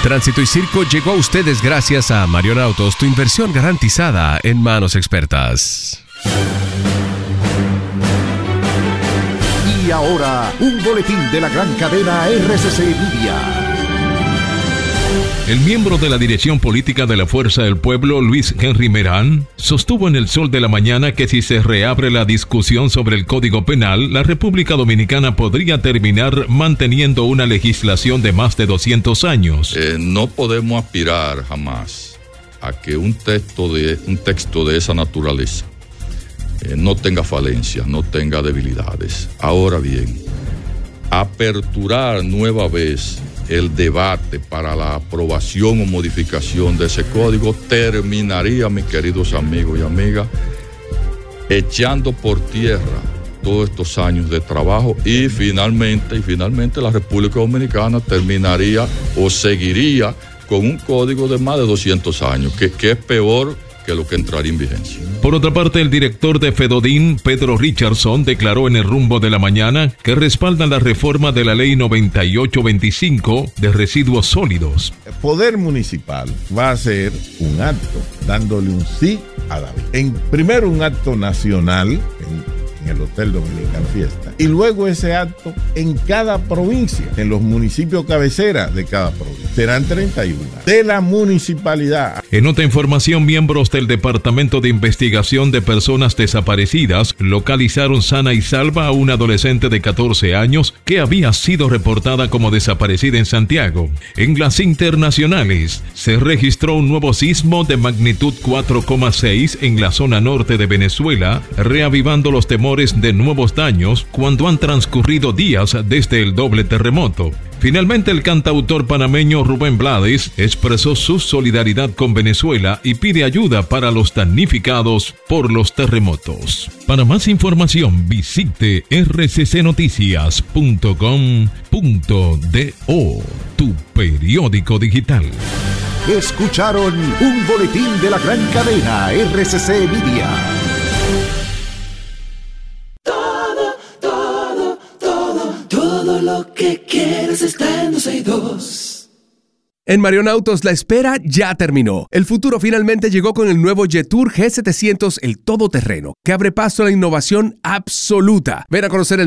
Tránsito y Circo llegó a ustedes gracias a Marion Autos, tu inversión garantizada en manos expertas. Y ahora, un boletín de la gran cadena RCC Media. El miembro de la dirección política de la Fuerza del Pueblo, Luis Henry Merán, sostuvo en El Sol de la Mañana que si se reabre la discusión sobre el Código Penal, la República Dominicana podría terminar manteniendo una legislación de más de 200 años. No podemos aspirar jamás a que un texto de esa naturaleza no tenga falencias, no tenga debilidades. Ahora bien, aperturar nueva vez el debate para la aprobación o modificación de ese código terminaría, mis queridos amigos y amigas, echando por tierra todos estos años de trabajo y finalmente la República Dominicana terminaría o seguiría con un código de más de 200 años, que es peor que lo que entraría en vigencia. Por otra parte, el director de FEDODIN, Pedro Richardson, declaró en El Rumbo de la Mañana que respaldan la reforma de la Ley 9825 de residuos sólidos. El Poder Municipal va a hacer un acto dándole un sí a David. Primero un acto nacional en el Hotel Dominican Fiesta y luego ese acto en cada provincia, en los municipios cabecera de cada provincia. Serán 31 de la municipalidad. En otra información, miembros del Departamento de Investigación de Personas Desaparecidas localizaron sana y salva a una adolescente de 14 años que había sido reportada como desaparecida en Santiago. En las internacionales, se registró un nuevo sismo de magnitud 4,6 en la zona norte de Venezuela, reavivando los temores de nuevos daños cuando han transcurrido días desde el doble terremoto. Finalmente, el cantautor panameño Rubén Blades expresó su solidaridad con Venezuela y pide ayuda para los damnificados por los terremotos. Para más información, visite rccnoticias.com.do, tu periódico digital. Escucharon un boletín de la gran cadena RCC Media. Todo lo que quieres está en 262. En Marion Autos, la espera ya terminó. El futuro finalmente llegó con el nuevo Jetour G700, el todoterreno, que abre paso a la innovación absoluta. Ven a conocer el